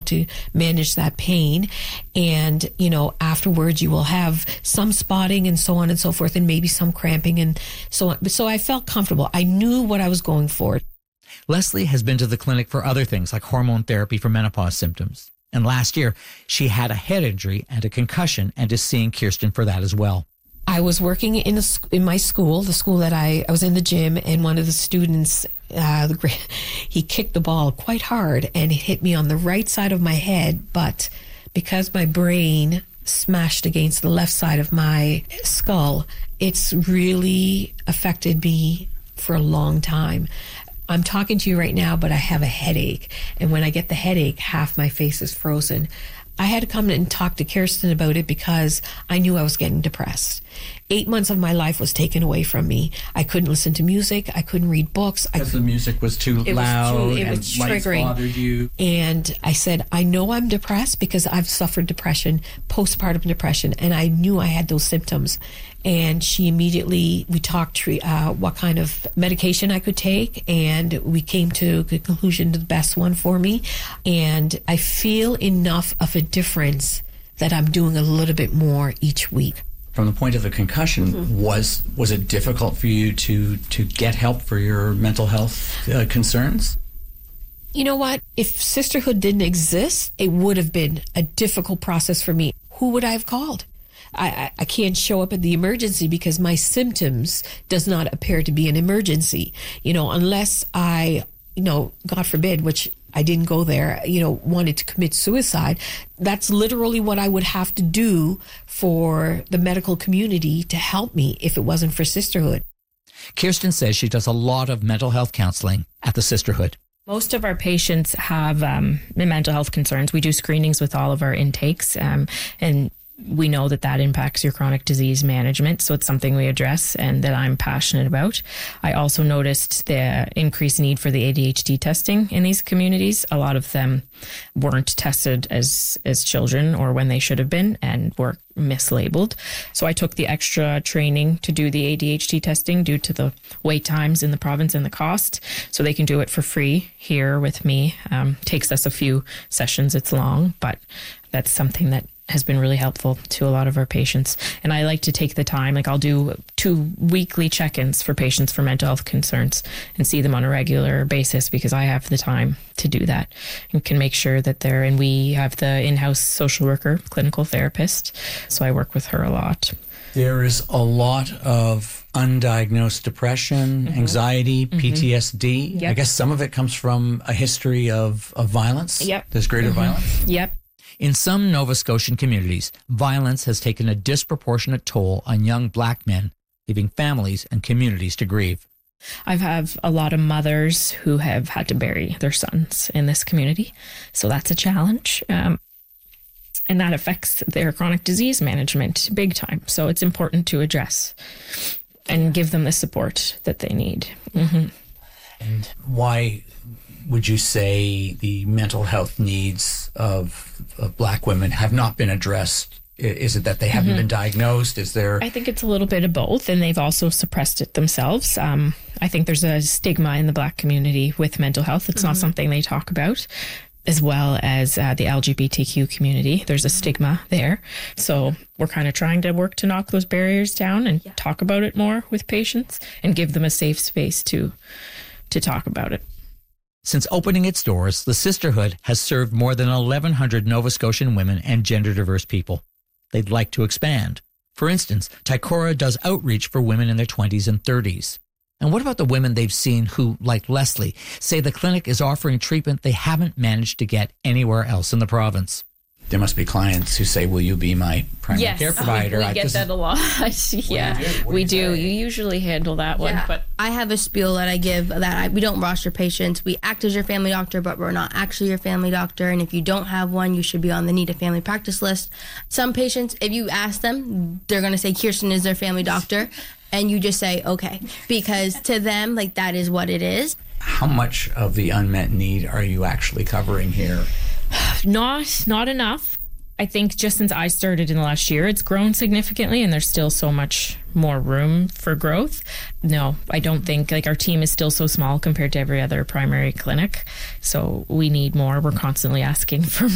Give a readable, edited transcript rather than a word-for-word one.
to manage that pain. And, afterwards you will have some spotting and so on and so forth, and maybe some cramping and so on. So I felt comfortable. I knew what I was going for. Leslie has been to the clinic for other things like hormone therapy for menopause symptoms. And last year, she had a head injury and a concussion and is seeing Kirsten for that as well. I was working in my school, the school that I was in the gym, and one of the students, he kicked the ball quite hard and it hit me on the right side of my head. But because my brain smashed against the left side of my skull, it's really affected me for a long time. I'm talking to you right now, but I have a headache. And when I get the headache, half my face is frozen. I had to come and talk to Kirsten about it because I knew I was getting depressed. 8 months of my life was taken away from me. I couldn't listen to music. I couldn't read books. Because the music was too loud it was triggering. Lights bothered you. And I said, I know I'm depressed because I've suffered depression, postpartum depression, and I knew I had those symptoms. And we talked what kind of medication I could take, and we came to the conclusion to the best one for me. And I feel enough of a difference that I'm doing a little bit more each week. From the point of the concussion, was it difficult for you to get help for your mental health concerns? You know what? If sisterhood didn't exist, it would have been a difficult process for me. Who would I have called? I can't show up at the emergency because my symptoms does not appear to be an emergency, unless I, God forbid, which I didn't go there, wanted to commit suicide. That's literally what I would have to do for the medical community to help me if it wasn't for sisterhood. Kirsten says she does a lot of mental health counseling at the Sisterhood. Most of our patients have mental health concerns. We do screenings with all of our intakes, and we know that impacts your chronic disease management. So it's something we address and that I'm passionate about. I also noticed the increased need for the ADHD testing in these communities. A lot of them weren't tested as children or when they should have been and were mislabeled. So I took the extra training to do the ADHD testing due to the wait times in the province and the cost. So they can do it for free here with me. Takes us a few sessions. It's long, but that's something that has been really helpful to a lot of our patients. And I like to take the time, I'll do 2 weekly check-ins for patients for mental health concerns and see them on a regular basis because I have the time to do that and can make sure that and we have the in-house social worker, clinical therapist. So I work with her a lot. There is a lot of undiagnosed depression, anxiety, PTSD. Yep. I guess some of it comes from a history of violence. Yep. There's greater violence. Yep. In some Nova Scotian communities, violence has taken a disproportionate toll on young Black men, leaving families and communities to grieve. I have a lot of mothers who have had to bury their sons in this community, so that's a challenge. And that affects their chronic disease management big time. So it's important to address and give them the support that they need. And why would you say the mental health needs of Black women have not been addressed? Is it that they haven't been diagnosed? Is there... I think it's a little bit of both, and they've also suppressed it themselves. I think there's a stigma in the Black community with mental health. It's not something they talk about, as well as the LGBTQ community. There's a stigma there. So we're kind of trying to work to knock those barriers down and talk about it more with patients and give them a safe space to talk about it. Since opening its doors, the Sisterhood has served more than 1,100 Nova Scotian women and gender-diverse people. They'd like to expand. For instance, Ticora does outreach for women in their 20s and 30s. And what about the women they've seen who, like Leslie, say the clinic is offering treatment they haven't managed to get anywhere else in the province? There must be clients who say, will you be my primary care provider? We get that a lot. We do. You usually handle that one. But I have a spiel that I give that we don't roster patients. We act as your family doctor, but we're not actually your family doctor. And if you don't have one, you should be on the need a family practice list. Some patients, if you ask them, they're going to say Kirsten is their family doctor. And you just say, okay, because to them, that is what it is. How much of the unmet need are you actually covering here? Not enough. I think just since I started in the last year, it's grown significantly and there's still so much more room for growth. No, I don't think, our team is still so small compared to every other primary clinic. So we need more. We're constantly asking for